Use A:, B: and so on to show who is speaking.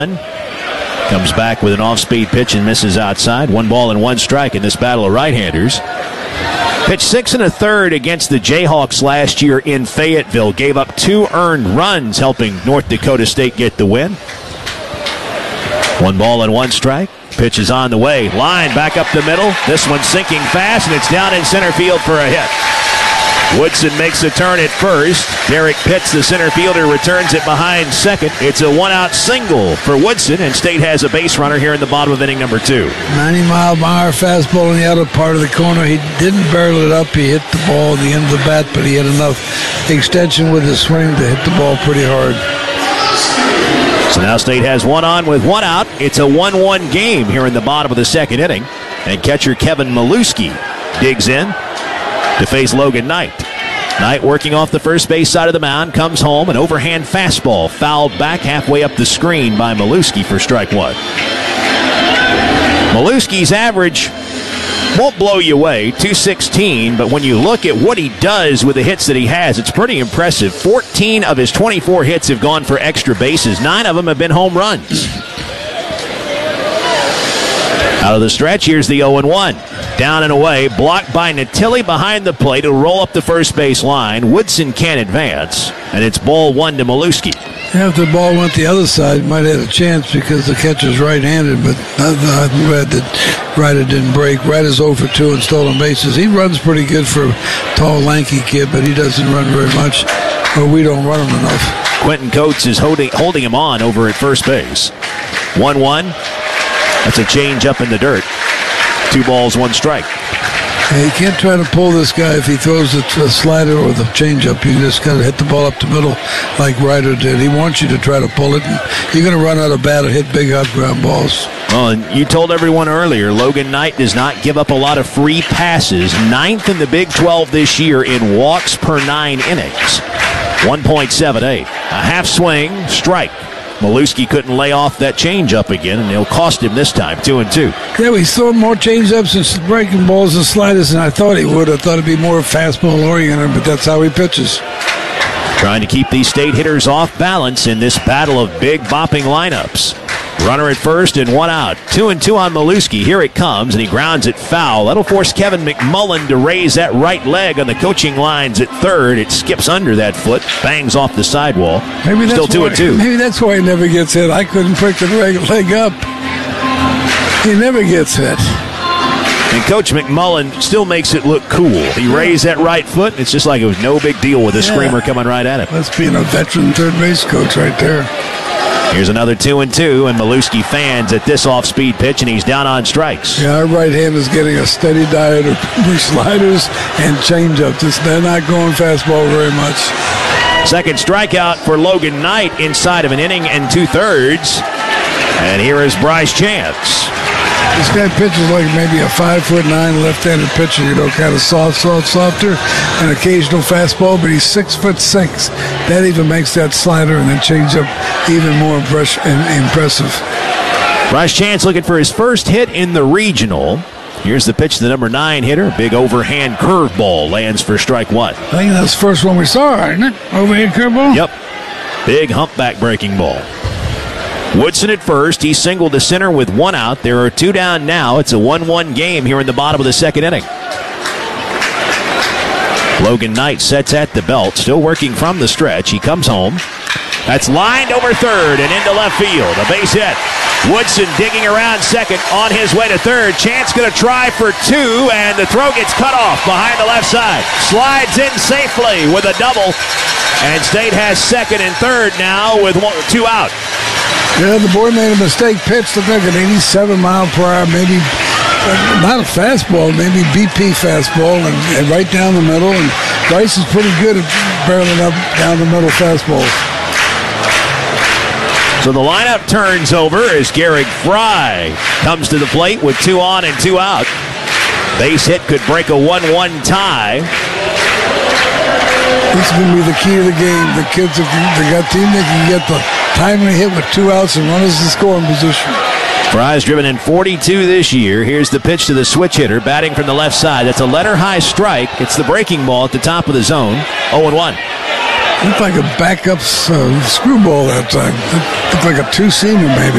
A: Comes back with an off-speed pitch and misses outside. 1 strike in this battle of right-handers. Pitched 6 1/3 against the Jayhawks last year in Fayetteville. Gave up 2 earned runs, helping North Dakota State get the win. 1 strike. Pitch is on the way. Line back up the middle. This one's sinking fast, and it's down in center field for a hit. Woodson makes a turn at first. Derek Pitts, the center fielder, returns it behind second. It's a 1-out single for Woodson, and State has a base runner here in the bottom of inning number 2.
B: 90-mile-per-hour fastball in the outer part of the corner. He didn't barrel it up. He hit the ball at the end of the bat, but he had enough extension with his swing to hit the ball pretty hard.
A: So now State has 1 on with 1 out. It's a 1-1 game here in the bottom of the second inning. And catcher Kevin Maluski digs in to face Logan Knight. Knight working off the first base side of the mound, comes home, an overhand fastball fouled back halfway up the screen by Maluski for strike 1. Maluski's average won't blow you away, 216, but when you look at what he does with the hits that he has, it's pretty impressive. 14 of his 24 hits have gone for extra bases. 9 of them have been home runs. Out of the stretch, here's the 0-1. Down and away, blocked by Natilli behind the plate. He'll roll up the first base line. Woodson can't advance, and it's ball 1 to Maluski.
B: If the ball went the other side, might have had a chance because the catcher's right-handed, but I'm glad that Ryder didn't break. Ryder's 0 for 2 in stolen bases. He runs pretty good for a tall, lanky kid, but he doesn't run very much, or we don't run him enough.
A: Quentin Coates is holding him on over at first base. 1-1. That's a change up in the dirt. 2 balls, 1 strike.
B: Yeah, you can't try to pull this guy if he throws the slider or the changeup. You just got to hit the ball up the middle like Ryder did. He wants you to try to pull it. And you're going to run out of bat or hit big hot ground balls.
A: Well, and you told everyone earlier, Logan Knight does not give up a lot of free passes. 9th in the Big 12 this year in walks per 9 innings. 1.78. A half swing, strike. Maluski couldn't lay off that changeup again, and it'll cost him this time, 2-2.
B: Yeah, he's throwing more changeups and breaking balls and sliders than I thought he would. I thought it'd be more fastball-oriented, but that's how he pitches.
A: Trying to keep these State hitters off balance in this battle of big bopping lineups. Runner at first and 1 out. 2-2 on Maluski. Here it comes, and he grounds it foul. That'll force Kevin McMullen to raise that right leg on the coaching lines at third. It skips under that foot, bangs off the sidewall.
B: Maybe that's
A: Still 2-2.
B: Maybe that's why he never gets hit. I couldn't prick the leg up. He never gets hit.
A: And Coach McMullen still makes it look cool. He raised that right foot. It's just like it was no big deal with a screamer coming right at him.
B: That's being a veteran third base coach right there.
A: Here's another 2-2, and Maluski fans at this off-speed pitch, and he's down on strikes.
B: Yeah, our right hand is getting a steady diet of sliders and changeups. They're not going fastball very much.
A: Second strikeout for Logan Knight inside of an inning and 2/3. And here is Bryce Chance.
B: This guy pitches like maybe a 5'9" left-handed pitcher, kind of softer, an occasional fastball, but he's 6'6". That even makes that slider and then changeup even more impressive.
A: Bryce Chance looking for his first hit in the regional. Here's the pitch to the number 9 hitter. Big overhand curveball lands for strike 1.
B: I think that's the first one we saw, isn't it? Overhand curveball?
A: Yep. Big humpback breaking ball. Woodson at first. He singled to center with 1 out. There are 2 down now. It's a 1-1 game here in the bottom of the second inning. Logan Knight sets at the belt, still working from the stretch. He comes home. That's lined over third and into left field. A base hit. Woodson digging around second on his way to third. Chance going to try for 2, and the throw gets cut off behind the left side. Slides in safely with a double, and State has second and third now with 2 out.
B: Yeah, the boy made a mistake. Pitch looked like an 87-mile-per-hour, maybe not a fastball, maybe BP fastball, and right down the middle. And Bryce is pretty good at barreling up down the middle fastballs.
A: So the lineup turns over as Garrick Fry comes to the plate with 2 on and 2 out. Base hit could break a 1-1 tie.
B: This is going to be the key to the game. The kids have got team that can get the timely hit with 2 outs and runners in scoring position.
A: Fry's driven in 42 this year. Here's the pitch to the switch hitter, batting from the left side. That's a letter-high strike. It's the breaking ball at the top of the zone. 0-1.
B: Looked like a backup screwball that time. Looked like a two-seamer, maybe.